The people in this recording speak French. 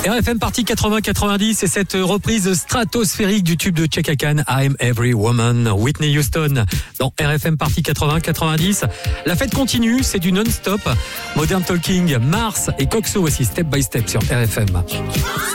RFM partie 80-90 et cette reprise stratosphérique du tube de Chaka Khan, I'm Every Woman, Whitney Houston dans RFM partie 80-90. La fête continue, c'est du non-stop. Modern Talking, Mars et Coxo aussi, Step by Step sur RFM.